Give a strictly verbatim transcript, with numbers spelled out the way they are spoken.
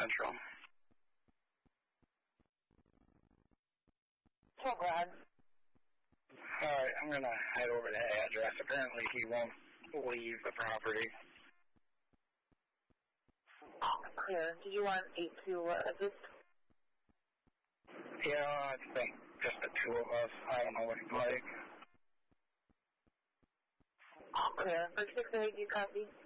Central. Oh, go ahead. Alright, I'm going to head over to that address. Apparently he won't leave the property. Clear. Did you want eight to uh, assist? Yeah, I think just the two of us. I don't know what he's like. Clear. For six eight, you copy?